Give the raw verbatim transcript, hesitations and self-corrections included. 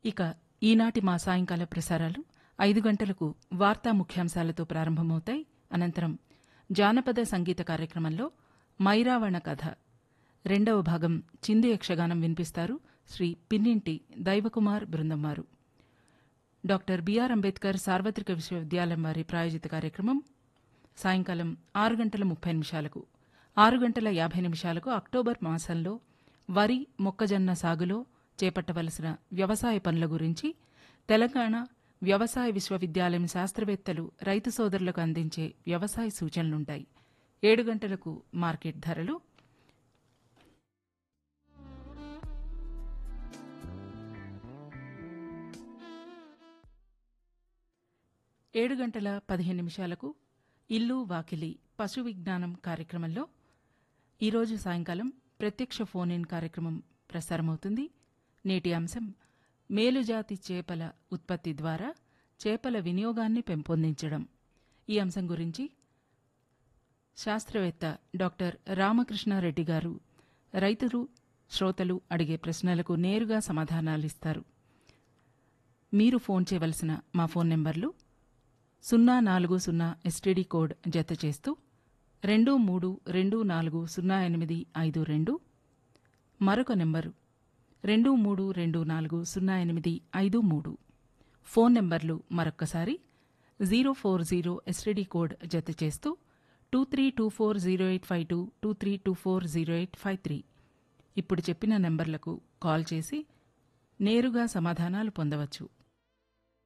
ఇక ఈనాటి మా సాయంకాల ప్రసారాలు ఐదు గంటలకు వార్తా ముఖ్యాంశాలతో ప్రారంభమవుతాయి. అనంతరం జానపద సంగీత కార్యక్రమంలో మైరావణ కథ రెండవ భాగం చిందు యక్షగానం వినిపిస్తారు శ్రీ పిన్నింటి దైవకుమార్ బృందం వారు. డాక్టర్ బిఆర్ అంబేద్కర్ సార్వత్రిక విశ్వవిద్యాలయం వారి ప్రాయోజిత కార్యక్రమం సాయంకాలం ఆరు గంటల ముప్పై నిమిషాలకు ఆరు గంటల యాభై నిమిషాలకు అక్టోబర్ మాసంలో వరి మొక్కజొన్న సాగులో చేపట్టవలసిన వ్యవసాయ పనుల గురించి తెలంగాణ వ్యవసాయ విశ్వవిద్యాలయం శాస్త్రవేత్తలు రైతు సోదరులకు అందించే వ్యవసాయ సూచనలుంటాయి. ఏడు గంటలకు మార్కెట్ ధరలు, ఏడు గంటల పదిహేను నిమిషాలకు ఇల్లు వాకిలి పశు విజ్ఞానం కార్యక్రమంలో ఈరోజు సాయంకాలం ప్రత్యక్ష ఫోన్ ఇన్ కార్యక్రమం ప్రసారమవుతుంది. నేటి అంశం మేలుజాతి చేపల ఉత్పత్తి ద్వారా చేపల వినియోగాన్ని పెంపొందించడం. ఈ అంశం గురించి శాస్త్రవేత్త డాక్టర్ రామకృష్ణారెడ్డి గారు రైతులు శ్రోతలు అడిగే ప్రశ్నలకు నేరుగా సమాధానాలిస్తారు. మీరు ఫోన్ చేయవలసిన మా ఫోన్ నెంబర్లు సున్నా నాలుగు సున్నా ఎస్టీడీ కోడ్ జత చేస్తూ రెండు మూడు రెండు నాలుగు సున్నా ఎనిమిది ఐదు రెండు, మరొక నెంబరు రెండు మూడు రెండు నాలుగు సున్నా ఎనిమిది ఐదు మూడు. ఫోన్ నెంబర్లు మరొక్కసారి zero four zero STD code జత చేస్తూ two three two four zero eight five two two three two four zero eight five three. ఇప్పుడు చెప్పిన నెంబర్లకు కాల్ చేసి నేరుగా సమాధానాలు పొందవచ్చు.